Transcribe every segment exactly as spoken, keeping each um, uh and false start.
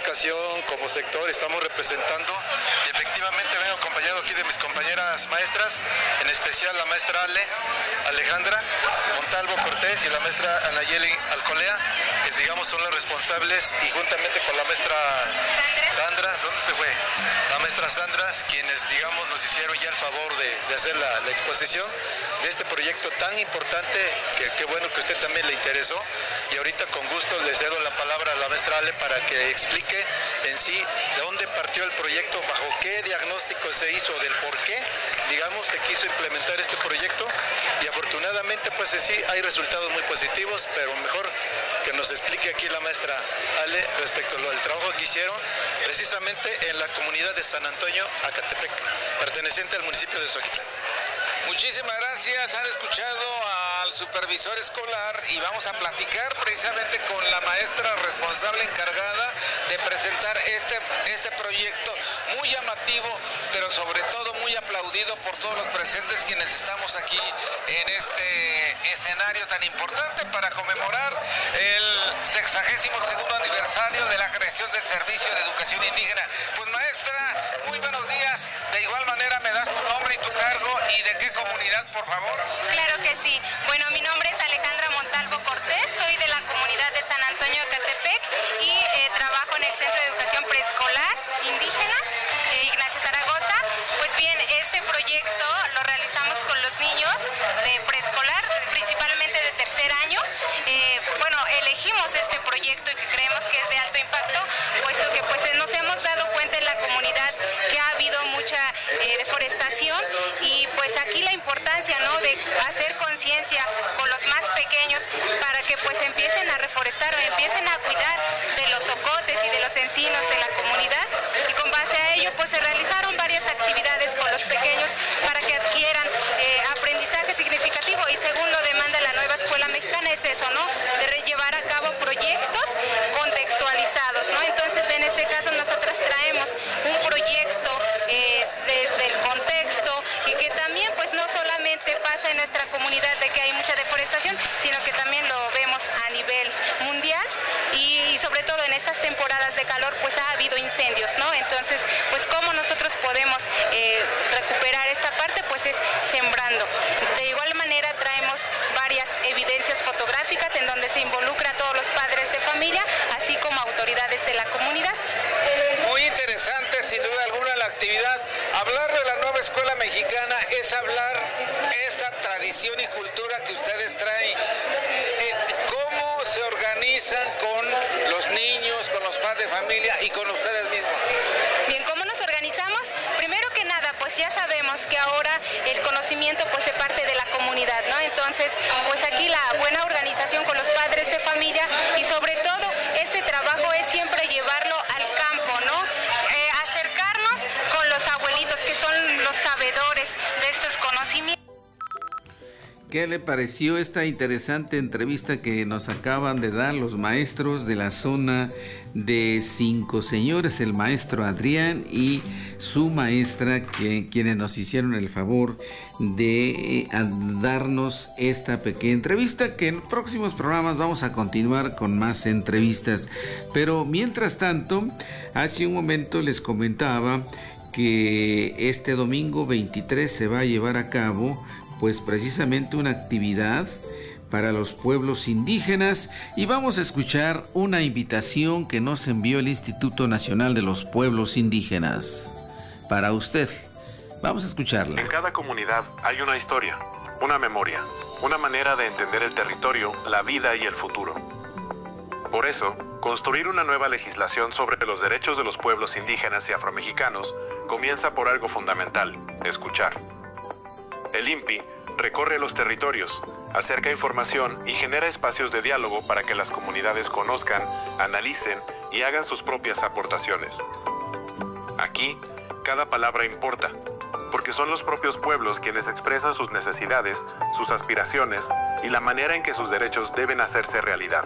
educación, como sector, estamos representando y efectivamente vengo acompañado aquí de mis compañeras maestras, en especial la maestra Ale, Alejandra Montalvo Cortés y la maestra Anayeli Alcolea, que digamos son las responsables, y juntamente con la maestra Sandra, Sandra ¿dónde se fue? La maestra Sandra, quienes digamos nos hicieron ya el favor de, de hacer la, la exposición de este proyecto tan importante, que qué bueno que a usted también le interesó, y ahorita con gusto le cedo la palabra a la maestra Ale para que explique en sí de dónde partió el proyecto, bajo qué diagnóstico se hizo, del por qué, digamos, se quiso implementar este proyecto, y afortunadamente pues en sí hay resultados muy positivos, pero mejor que nos explique aquí la maestra Ale respecto al trabajo que hicieron precisamente en la comunidad de San Antonio, Acatepec, perteneciente al municipio de Xochitl. Muchísimas gracias, han escuchado al supervisor escolar y vamos a platicar precisamente con la maestra responsable encargada de presentar este, este proyecto muy llamativo, pero sobre todo muy aplaudido por todos los presentes quienes estamos aquí en este escenario tan importante para conmemorar el sexagésimo segundo aniversario de la creación del Servicio de Educación Indígena. Pues maestra, muy buenos días, de igual manera me das tu nombre y tu cargo y de qué comunidad, por favor. Claro que sí. Bueno, mi nombre es Alejandra Montalvo Cortés, soy de la comunidad de San Antonio Catepec y eh, trabajo en el Centro de Educación Preescolar Indígena, eh, Ignacio Zaragoza. Pues bien, este proyecto lo realizamos con los niños de preescolar, principalmente de tercer año. Eh, bueno, elegimos este proyecto y que creemos que es de alto impacto, puesto que pues nos hemos dado cuenta en la comunidad que ha habido mucha eh, deforestación, y pues aquí la importancia, ¿no?, de hacer conciencia con los más pequeños para que pues empiecen a reforestar o empiecen a cuidar de los ocotes y de los encinos de la comunidad, y con base a ello pues se realizaron varias actividades con los pequeños para que adquieran eh, aprendizaje significativo, y según lo demanda la nueva escuela mexicana es eso, ¿no?, de llevar a cabo proyectos contextualizados, ¿no? Entonces en este caso nosotros traemos un proyecto eh, desde el contexto, y que también pues no solamente pasa en nuestra comunidad de que hay mucha deforestación, sino que también lo vemos a nivel mundial, y, y sobre todo en estas temporadas de calor pues ha habido incendios, ¿no? Entonces pues cómo nosotros podemos eh, recuperar esta parte, pues es sembrando. De igual manera traemos varias evidencias fotográficas en donde se involucra a todos los padres de familia, así como autoridades de la comunidad. Muy interesante, sin duda alguna, la actividad. Hablar de la nueva escuela mexicana es hablar esa tradición y cultura que ustedes traen. Eh, ¿Cómo se organizan con los niños, con los padres de familia y con ustedes mismos? Bien, ¿cómo nos organizamos? Primero que nada, pues ya sabemos que ahora el conocimiento pues se parte de la comunidad, ¿no? Entonces, pues aquí la buena organización con los padres de familia, y sobre todo este trabajo es siempre llevarlo al campo, ¿no? Eh, acercarnos con los abuelitos, que son los sabedores de estos conocimientos. ¿Qué le pareció esta interesante entrevista que nos acaban de dar los maestros de la zona de Cinco Señores, el maestro Adrián y su maestra, que, quienes nos hicieron el favor de eh, darnos esta pequeña entrevista, que en próximos programas vamos a continuar con más entrevistas? Pero mientras tanto, hace un momento les comentaba que este domingo veintitrés se va a llevar a cabo pues precisamente una actividad para los pueblos indígenas, y vamos a escuchar una invitación que nos envió el Instituto Nacional de los Pueblos Indígenas para usted. Vamos a escucharla. En cada comunidad hay una historia, una memoria, una manera de entender el territorio, la vida y el futuro. Por eso, construir una nueva legislación sobre los derechos de los pueblos indígenas y afromexicanos comienza por algo fundamental: escuchar. El I N P I recorre los territorios, acerca información y genera espacios de diálogo para que las comunidades conozcan, analicen y hagan sus propias aportaciones. Aquí, cada palabra importa, porque son los propios pueblos quienes expresan sus necesidades, sus aspiraciones y la manera en que sus derechos deben hacerse realidad.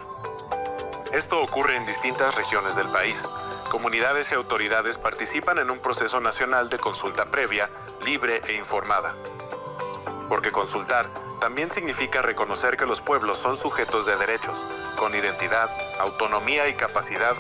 Esto ocurre en distintas regiones del país. Comunidades y autoridades participan en un proceso nacional de consulta previa, libre e informada. Porque consultar también significa reconocer que los pueblos son sujetos de derechos, con identidad, autonomía y capacidad